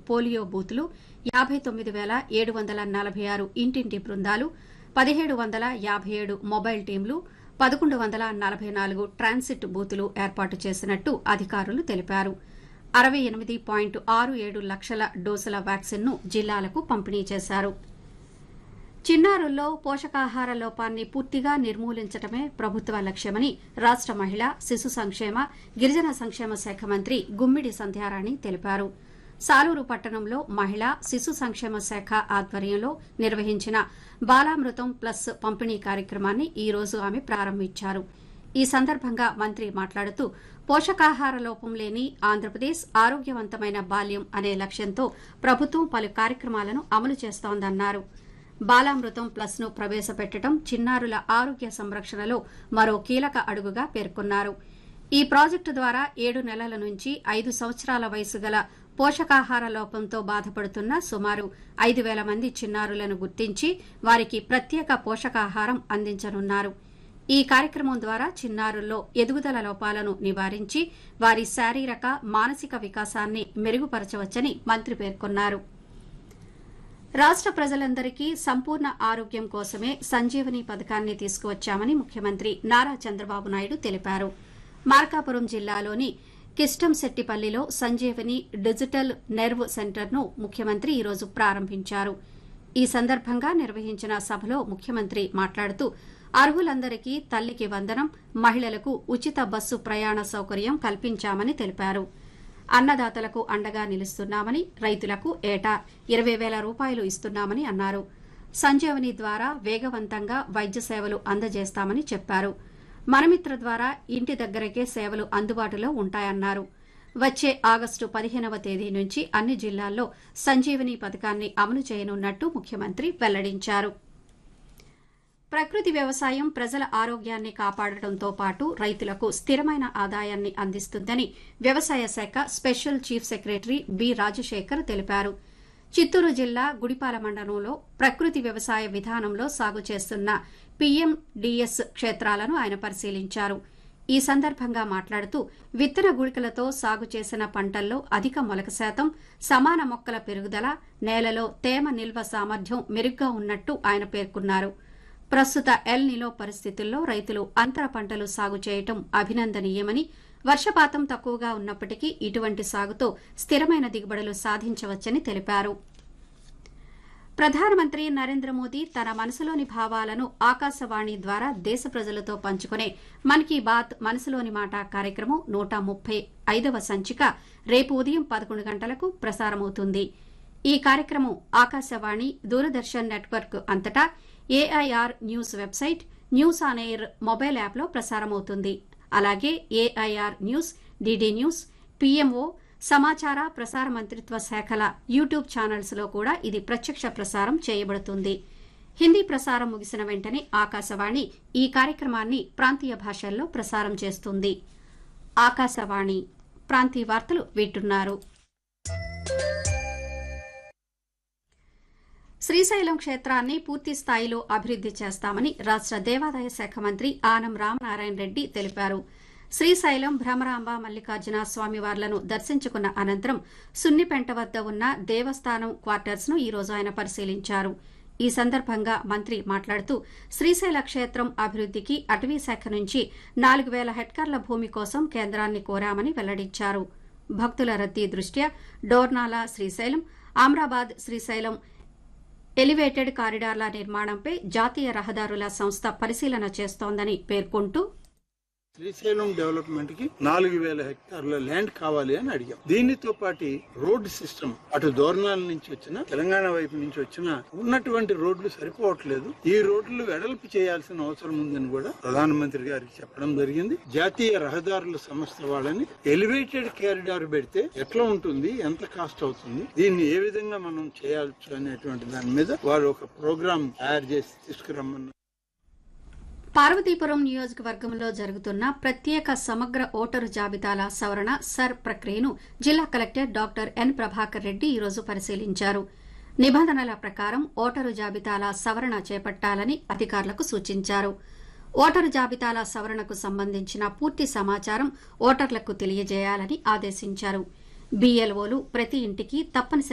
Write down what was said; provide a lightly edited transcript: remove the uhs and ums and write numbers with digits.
Polio బూతులు, 59,746 ఇంటింటి బృందాలు, 1,757 మొబైల్ టీంలు, 1,144 ట్రాన్సిట్ బూతులు ఏర్పాటు చేసినట్టు అధికారులు తెలిపారు. 68.67 లక్షల డోసుల వ్యాక్సిన్ను జిల్లాలకు పంపిణీ చేశారు. చిన్నారుల్లో పోషకాహార లోపాన్ని పూర్తిగా నిర్మూలించడమే ప్రభుత్వ లక్ష్యమని రాష్ట మహిళా, శిశు సంక్షేమ, గిరిజన సంక్షేమ శాఖ మంత్రి గుమ్మిడి సంధ్యారాణి తెలిపారు. సాలూరు పట్టణంలో మహిళా, శిశు సంక్షేమ శాఖ ఆధ్వర్యంలో నిర్వహించిన బాలామృతం ప్లస్ పంపిణీ కార్యక్రమాన్ని ఈ రోజు ఆమె ప్రారంభించారు. ఈ సందర్భంగా మంత్రి మాట్లాడుతూ పోషకాహార లోపం లేని ఆంధ్రప్రదేశ్ ఆరోగ్యవంతమైన బాల్యం అనే లక్ష్యంతో ప్రభుత్వం పలు కార్యక్రమాలను అమలు చేస్తోందన్నారు. బాలామృతం ప్లస్ ను ప్రవేశపెట్టడం చిన్నారుల ఆరోగ్య సంరక్షణలో మరో కీలక అడుగుగా పేర్కొన్నారు. ఈ ప్రాజెక్టు ద్వారా 7 నెలల నుంచి 5 సంవత్సరాల వయసు గల పోషకాహార లోపంతో బాధపడుతున్న సుమారు 5,000 మంది చిన్నారులను గుర్తించి వారికి ప్రత్యేక పోషకాహారం అందించనున్నారు. ఈ కార్యక్రమం ద్వారా చిన్నారుల్లో ఎదుగుదల లోపాలను నివారించి వారి శారీరక, మానసిక వికాసాన్ని మెరుగుపరచవచ్చని మంత్రి పేర్కొన్నారు. రాష్ట ప్రజలందరికీ సంపూర్ణ ఆరోగ్యం కోసమే సంజీవని పథకాన్ని తీసుకువచ్చామని ముఖ్యమంత్రి నారా చంద్రబాబు నాయుడు తెలిపారు. మార్కాపురం జిల్లాలోని కిష్టంశెట్టిపల్లిలో సంజీవని డిజిటల్ నెర్వ్ సెంటర్ను ముఖ్యమంత్రి ఈరోజు ప్రారంభించారు. ఈ సందర్భంగా నిర్వహించిన సభలో ముఖ్యమంత్రి మాట్లాడుతూ అర్హులందరికీ తల్లికి వందనం, మహిళలకు ఉచిత బస్సు ప్రయాణ సౌకర్యం కల్పించామని తెలిపారు. అన్నదాతలకు అండగా నిలుస్తున్నామని, రైతులకు ఏటా 20,000 రూపాయలు ఇస్తున్నామని అన్నారు. సంజీవని ద్వారా వేగవంతంగా వైద్య సేవలు అందజేస్తామని చెప్పారు. మనమిత్ర ద్వారా ఇంటి దగ్గరకే సేవలు అందుబాటులో ఉంటాయన్నారు. వచ్చే ఆగస్టు 15వ తేదీ నుంచి అన్ని జిల్లాల్లో సంజీవని పథకాన్ని అమలు చేయనున్నట్టు ముఖ్యమంత్రి వెల్లడించారు. ప్రకృతి వ్యవసాయం ప్రజల ఆరోగ్యాన్ని కాపాడటంతో పాటు రైతులకు స్థిరమైన ఆదాయాన్ని అందిస్తుందని వ్యవసాయ శాఖ special chief secretary B Rajasekhar తెలిపారు. చిత్తూరు జిల్లా గుడిపాల మండలంలో ప్రకృతి వ్యవసాయ విధానంలో సాగు చేస్తున్న పీఎండీఎస్ క్షేత్రాలను ఆయన పరిశీలించారు. ఈ సందర్భంగా మాట్లాడుతూ విత్తన గుళికలతో సాగు చేసిన పంటల్లో అధిక మొలక శాతం, సమాన మొక్కల పెరుగుదల, నేలలో తేమ నిల్వ సామర్థ్యం మెరుగ్గా ఉన్నట్టు ఆయన పేర్కొన్నారు. ప్రస్తుత ఎల్ నిలో పరిస్థితుల్లో రైతులు అంతర పంటలు సాగు చేయటం అభినందనీయమని, వర్షపాతం తక్కువగా ఉన్నప్పటికీ ఇటువంటి సాగుతో స్థిరమైన దిగుబడులు సాధించవచ్చని తెలిపారు. ప్రధానమంత్రి నరేంద్ర మోదీ తన మనసులోని భావాలను ఆకాశవాణి ద్వారా దేశ ప్రజలతో పంచుకునే మన్ కీ బాత్ మనసులోని మాట కార్యక్రమం 135వ సంచిక రేపు ఉదయం 11 గంటలకు ప్రసారమవుతుంది. ఈ కార్యక్రమం ఆకాశవాణి, దూరదర్శన్ నెట్వర్క్ అంతటా AIR news website, news on air mobile యాప్లో ప్రసారమవుతుంది. అలాగే AIR news, DD news, PMO, సమాచార ప్రసార మంత్రిత్వ శాఖల యూట్యూబ్ ఛానల్స్లో కూడా ఇది ప్రత్యక్ష ప్రసారం చేయబడుతుంది. హిందీ ప్రసారం ముగిసిన వెంటనే ఆకాశవాణి ఈ కార్యక్రమాన్ని ప్రాంతీయ భాషల్లో ప్రసారం చేస్తుంది. ఆకాశవాణి ప్రాంతీయ వార్తలు వింటున్నారు. శ్రీశైలం క్షేత్రాన్ని పూర్తి స్థాయిలో అభివృద్ది చేస్తామని రాష్ట దేవాదాయ శాఖ మంత్రి ఆనం రామనారాయణ రెడ్డి తెలిపారు. శ్రీశైలం భ్రమరాంబ మల్లికార్జున స్వామివార్లను దర్శించుకున్న అనంతరం సున్నిపెంట వద్ద ఉన్న దేవస్థానం క్వార్టర్స్ ను ఈ రోజు ఆయన పరిశీలించారు. ఈ సందర్భంగా మంత్రి మాట్లాడుతూ శ్రీశైల క్షేత్రం అభివృద్దికి అటవీ శాఖ నుంచి 4,000 హెక్టార్ల భూమి కోసం కేంద్రాన్ని కోరామని వెల్లడించారు. భక్తుల రద్దీ దృష్ట్యా డోర్నాల శ్రీశైలం, అమ్రాబాద్ శ్రీశైలం ఎలివేటెడ్ కారిడార్ల నిర్మాణంపై జాతీయ రహదారుల సంస్థ పరిశీలన చేస్తోందని పేర్కొంటూ శ్రీశైలం డెవలప్మెంట్ కి 4,000 హెక్టార్ల ల్యాండ్ కావాలి అని అడిగాం. దీనితో పాటు రోడ్ సిస్టమ్ అటు దోర్నాల నుంచి వచ్చిన, తెలంగాణ వైపు నుంచి వచ్చిన ఉన్నటువంటి రోడ్లు సరిపోవట్లేదు. ఈ రోడ్లు వెడల్పు చేయాల్సిన అవసరం ఉందని కూడా ప్రధానమంత్రి గారికి చెప్పడం జరిగింది. జాతీయ రహదారుల సంస్థ వాళ్ళని ఎలివేటెడ్ కారిడార్ పెడితే ఎట్లా ఉంటుంది, ఎంత కాస్ట్ అవుతుంది, దీన్ని ఏ విధంగా మనం చేయాల్సి అనేటువంటి దాని మీద వారు ఒక ప్రోగ్రామ్ తయారు చేసి తీసుకురమ్మన్నారు. పార్వతీపురం నియోజకవర్గంలో జరుగుతున్న ప్రత్యేక సమగ్ర ఓటరు జాబితాల సవరణ సర్ ప్రక్రియను జిల్లా collector doctor N Prabhakar Reddy ఈరోజు పరిశీలించారు. నిబంధనల ప్రకారం ఓటరు జాబితాల సవరణ చేపట్టాలని అధికారులకు సూచించారు. ఓటరు జాబితాల సవరణకు సంబంధించిన పూర్తి సమాచారం ఓటర్లకు తెలియజేయాలని ఆదేశించారు. బీఎల్ఓలు ప్రతి ఇంటికి తప్పనిసరి